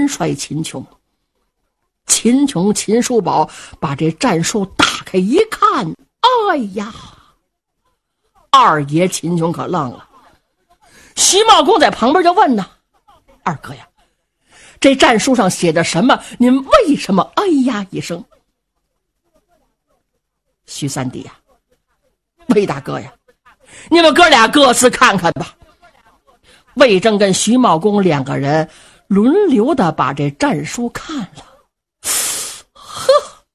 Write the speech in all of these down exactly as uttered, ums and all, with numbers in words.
元帅秦琼。秦琼秦叔宝把这战书打开一看，哎呀，二爷秦琼可愣了。徐茂公在旁边就问呢：“二哥呀，这战书上写的什么？您为什么哎呀一声？”徐三弟呀，魏大哥呀，你们哥俩各自看看吧。魏征跟徐茂公两个人轮流的把这战书看了。呵，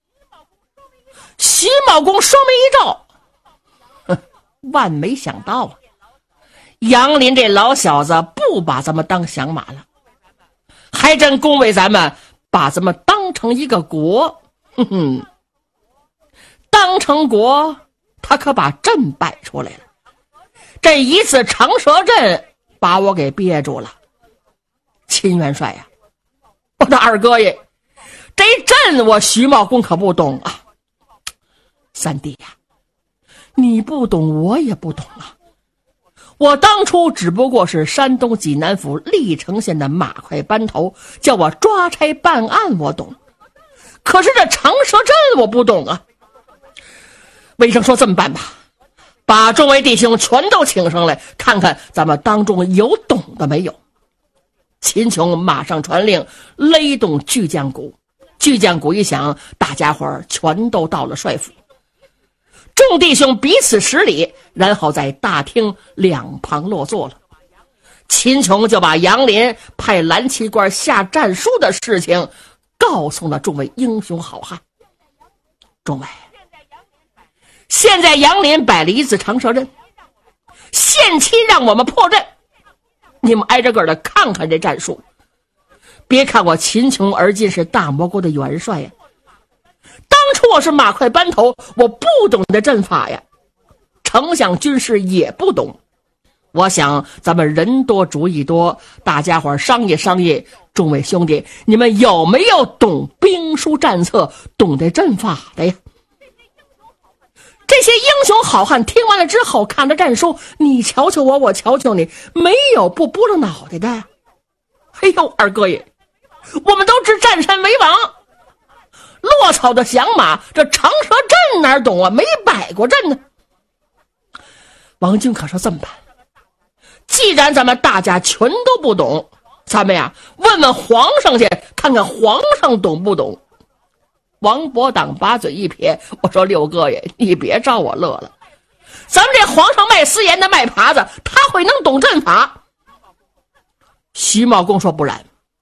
徐茂公双眉一照，哼，万没想到啊，杨林这老小子不把咱们当响马了，还真恭维咱们把咱们当成一个国。哼哼，当成国，他可把阵摆出来了。这一次长蛇阵把我给憋住了。秦元帅呀，我的二哥爷，这阵我徐茂公可不懂啊。三弟呀，你不懂我也不懂啊。我当初只不过是山东济南府历城县的马快班头，叫我抓差办案我懂，可是这长蛇阵我不懂啊。魏征说：“这么办吧，把众位弟兄全都请上来，看看咱们当中有懂的没有。”秦琼马上传令，勒动巨将鼓。巨将鼓一响，大家伙儿全都到了帅府。众弟兄彼此施礼，然后在大厅两旁落座了。秦琼就把杨林派蓝旗官下战书的事情告诉了众位英雄好汉。众位，现在杨林摆了一字长蛇阵，限期让我们破阵，你们挨着个的看看这战术。别看我秦琼而今是大魔国的元帅呀，当初我是马快班头，我不懂这阵法呀，丞相军事也不懂。我想咱们人多主意多，大家伙商议商议，众位兄弟，你们有没有懂兵书战策，懂这阵法的呀？这些英雄好汉听完了之后，看着战书，你瞧瞧我，我瞧瞧你，没有不拨了脑袋的呀。哎呦，二哥爷，我们都知占山为王，落草的响马，这长蛇阵哪懂啊？没摆过阵呢。王军可说：“这么办，既然咱们大家全都不懂，咱们呀问问皇上去，看看皇上懂不懂。”王伯党把嘴一撇，我说：“六哥爷，你别招我乐了，咱们这皇上卖私盐的卖耙子，他会能懂阵法？”徐茂公说：“不然，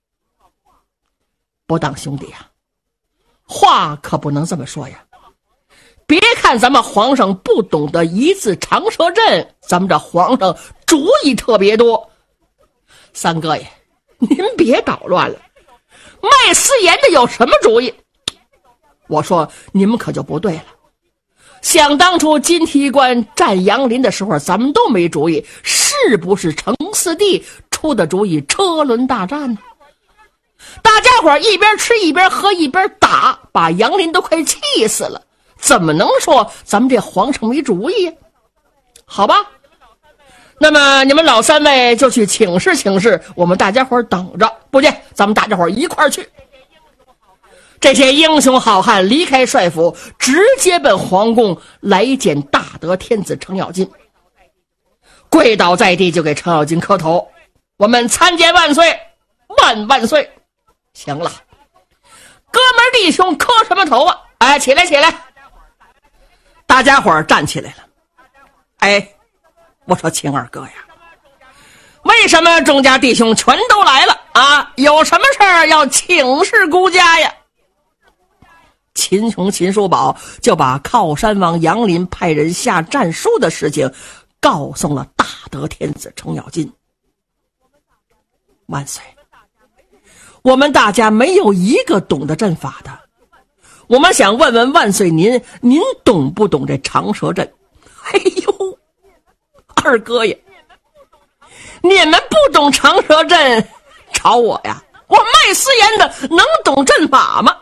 伯党兄弟啊，话可不能这么说呀。别看咱们皇上不懂得一字长蛇阵，咱们这皇上主意特别多。三哥爷，您别捣乱了，卖私盐的有什么主意？”我说：“你们可就不对了，想当初金提官占杨林的时候，咱们都没主意，是不是程四弟出的主意车轮大战呢？大家伙一边吃一边喝一边打，把杨林都快气死了，怎么能说咱们这皇上没主意？好吧，那么你们老三位就去请示请示，我们大家伙等着，不见咱们大家伙一块儿去。”这些英雄好汉离开帅府，直接奔皇宫来见大德天子程咬金，跪倒在地就给程咬金磕头：“我们参见万岁，万万岁！”行了，哥们弟兄磕什么头啊？哎，起来起来！大家伙站起来了。哎，我说秦二哥呀，为什么众家弟兄全都来了啊？有什么事儿要请示孤家呀？秦琼秦叔宝就把靠山王杨林派人下战书的事情告诉了大德天子程咬金。万岁，我们大家没有一个懂得阵法的，我们想问问万岁您，您懂不懂这长蛇阵？哎呦，二哥爷，你们不懂长蛇阵，找我呀？我卖私盐的能懂阵法吗？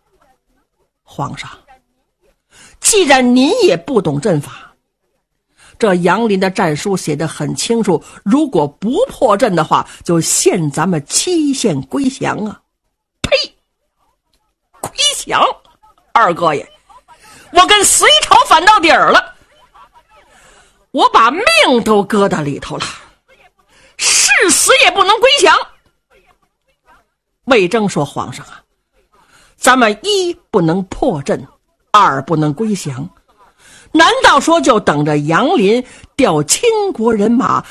皇上，既然您也不懂阵法， 这杨林的战书写得很清楚，如果不破阵的话，就限咱们期限归降啊！呸！归降？二哥爷，我跟隋朝反到底儿了，我把命都搁到里头了，誓死也不能归降。魏征说：皇上啊，咱们一不能破阵，二不能归降，难道说就等着杨林调倾国人马